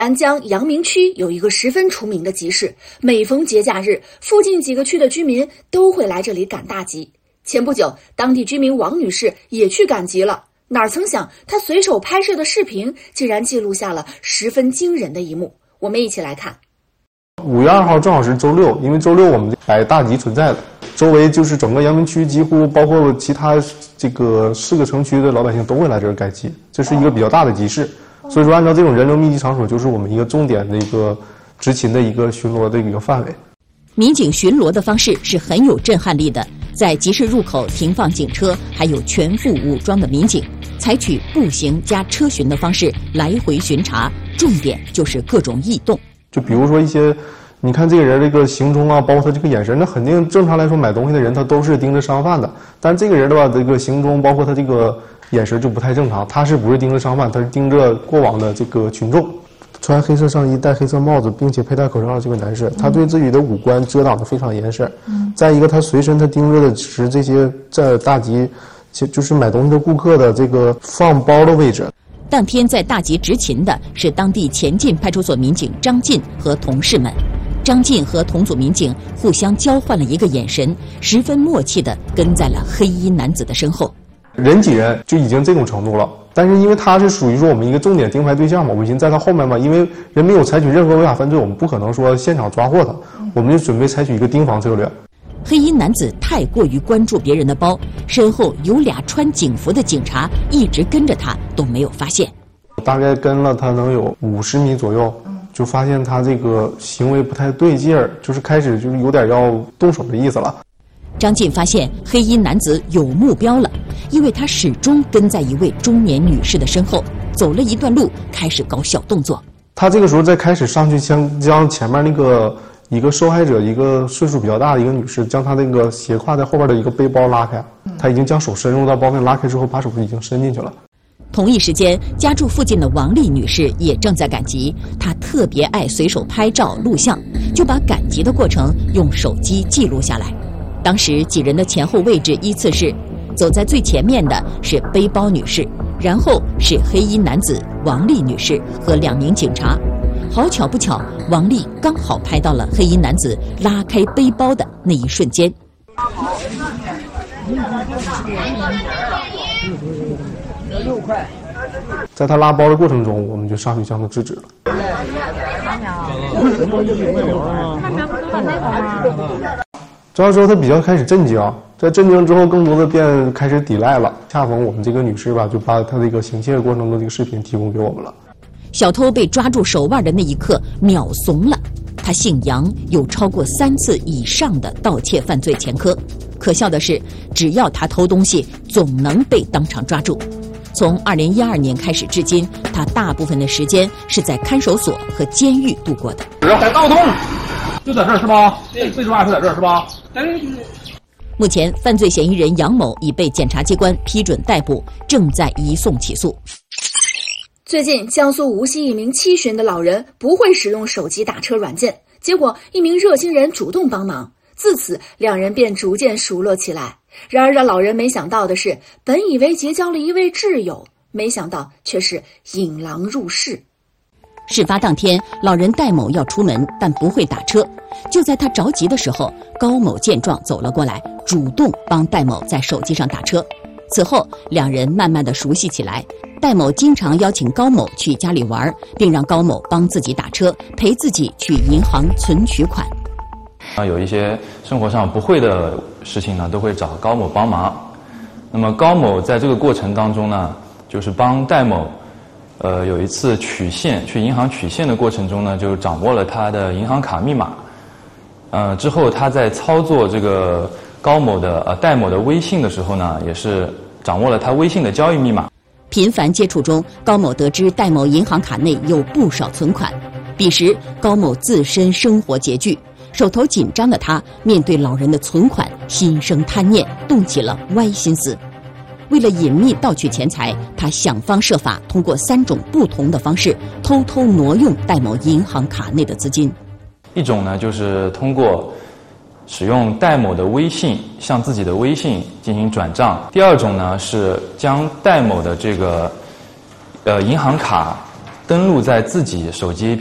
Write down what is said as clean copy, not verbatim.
安江阳明区有一个十分出名的集市，每逢节假日，附近几个区的居民都会来这里赶大集。前不久，当地居民王女士也去赶集了，哪曾想她随手拍摄的视频竟然记录下了十分惊人的一幕。我们一起来看。 5月2号正好是周六，因为周六我们摆大集存在的，周围就是整个阳明区几乎包括其他这个4个城区的老百姓都会来这儿赶集，这是一个比较大的集市。所以说按照这种人流密集场所，就是我们一个重点的一个执勤的一个巡逻的一个范围。 民警巡逻的方式是很有震撼力的，在集市入口停放警车，还有全副武装的民警，采取步行加车巡的方式来回巡查，重点就是各种异动。 就比如说一些你看这个人这个行踪啊，包括他这个眼神，那肯定正常来说买东西的人他都是盯着商贩的，但这个人的话，这个行踪包括他这个眼神就不太正常，他是不是盯着商贩，他是盯着过往的这个群众。穿黑色上衣戴黑色帽子并且佩戴口罩的这位男士，他对自己的五官遮挡的非常严实。再一个，他随身他盯着的是这些在大集就是买东西的顾客的这个放包的位置。 当天在大集执勤的是当地前进派出所民警张进和同事们。张进和同组民警互相交换了一个眼神，十分默契地跟在了黑衣男子的身后。 人挤人就已经这种程度了，但是因为他是属于说我们一个重点盯排对象嘛，我寻思在他后面嘛，因为人没有采取任何违法犯罪，我们不可能说现场抓获他，我们就准备采取一个盯防策略。 黑衣男子太过于关注别人的包，身后有俩穿警服的警察一直跟着他，都没有发现。 大概跟了他能有50米左右，就发现他这个行为不太对劲儿，就是开始就是有点要动手的意思了。 张进发现黑衣男子有目标了，因为他始终跟在一位中年女士的身后，走了一段路开始搞小动作。 他这个时候再开始上去将前面那个一个受害者一个岁数比较大的一个女士，将她那个斜挎在后边的一个背包拉开，他已经将手伸入到包内拉开之后，把手已经伸进去了。 同一时间，家住附近的王丽女士也正在赶集，她特别爱随手拍照录像，就把赶集的过程用手机记录下来。当时几人的前后位置依次是，走在最前面的是背包女士，然后是黑衣男子王丽女士和2名警察。好巧不巧，王丽刚好拍到了黑衣男子拉开背包的那一瞬间。 在他拉包的过程中，我们就上去将他制止了。这时候他比较开始震惊，在震惊之后，更多的便开始抵赖了。恰逢我们这个女士吧，就把她这个行窃过程中的这个视频提供给我们了。 小偷被抓住手腕的那一刻，秒怂了。他姓杨，有超过3次以上的盗窃犯罪前科。可笑的是，只要他偷东西，总能被当场抓住。从2012年开始至今，他大部分的时间是在看守所和监狱度过的。 在道通，就在这儿是吧？最重要是在这儿是吧？ 目前，犯罪嫌疑人杨某已被检察机关批准逮捕，正在移送起诉。 最近，江苏无锡一名7旬的老人不会使用手机打车软件，结果一名热心人主动帮忙，自此2人便逐渐熟络起来。然而让老人没想到的是，本以为结交了一位挚友，没想到却是引狼入室。 事发当天，老人戴某要出门，但不会打车。就在他着急的时候，高某见状走了过来，主动帮戴某在手机上打车。此后，2人慢慢的熟悉起来。戴某经常邀请高某去家里玩，并让高某帮自己打车，陪自己去银行存取款。 有一些生活上不会的事情呢，都会找高某帮忙。那么高某在这个过程当中呢，就是帮戴某，有一次取现，去银行取现的过程中呢，就掌握了他的银行卡密码。之后他在操作这个高某的戴某的微信的时候呢，也是掌握了他微信的交易密码。 频繁接触中，高某得知戴某银行卡内有不少存款。彼时，高某自身生活拮据，手头紧张的他面对老人的存款，心生贪念，动起了歪心思。为了隐秘盗取钱财，他想方设法通过3种不同的方式，偷偷挪用戴某银行卡内的资金。 一种呢，就是通过使用戴某的微信向自己的微信进行转账。第2种呢，是将戴某的这个银行卡登录在自己手机